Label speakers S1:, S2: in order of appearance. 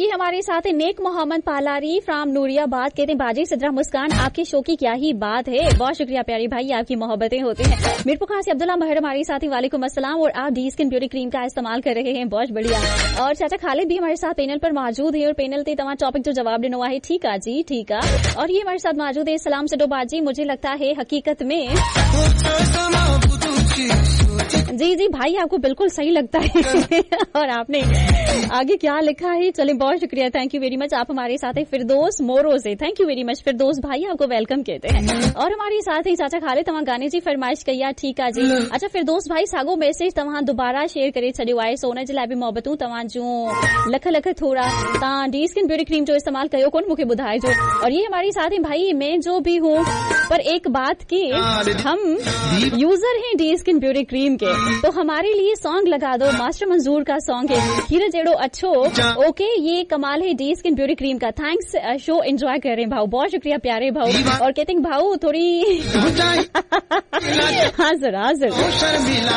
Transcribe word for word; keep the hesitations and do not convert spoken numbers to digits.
S1: ये हमारे साथ है नेक मोहम्मद पालारी फ्राम नूरियाबाद। कहते हैं बाजी सिद्रा मुस्कान, आपके शो की क्या ही बात है। बहुत शुक्रिया प्यारी भाई, आपकी मोहब्बतें होती हैं। मीरपुर से अब्दुल्ला महर हमारे साथ, वालेकुम अस्सलाम। और आप डी स्किन ब्यूटी क्रीम का इस्तेमाल कर रहे हैं, बहुत बढ़िया। और चाचा खालिद भी हमारे साथ पैनल पर मौजूद है और पैनल ते तमाम टॉपिक जो जवाब देना हुआ है। ठीक है जी, ठीक है। और ये हमारे साथ मौजूद है सलाम से बाजी। मुझे लगता है हकीकत में जी जी भाई आपको बिल्कुल सही लगता है। और आपने आगे क्या लिखा है, चले बहुत शुक्रिया, थैंक यू वेरी मच। आप हमारे साथ है फिरदौस मोरो से, थैंक यू वेरी मच फिरदौस भाई, आपको वेलकम कहते हैं। और हमारे साथ ही चाचा खालिद तव्हां गाने जी फरमाइश कई। ठीक है जी। अच्छा फिरदौस भाई सागो मैसेज तव्हां दोबारा शेयर करे छॾियो आहे, सो उन जे लाइ बि मोहबतूं तव्हां जूं लख लख थोड़ा। तव्हां डी स्किन ब्यूटी क्रीम जो इस्तेमाल कयो कोन, मूंखे ॿुधाइजो। और ये हमारे साथ है भाई, मैं जो भी हूँ पर एक बात की, हम यूजर हैं डी स्किन ब्यूटी क्रीम के, तो हमारे लिए सॉन्ग लगा दो। मास्टर मंजूर का सॉन्ग है खीर जेड़ो अच्छो। ओके, ये कमाल है डी स्किन ब्यूटी क्रीम का। थैंक्स, शो एंजॉय कर रहे हैं भाऊ, बहुत शुक्रिया प्यारे भाऊ। और कहते हैं भाऊ थोड़ी हाँ सर हाँ सर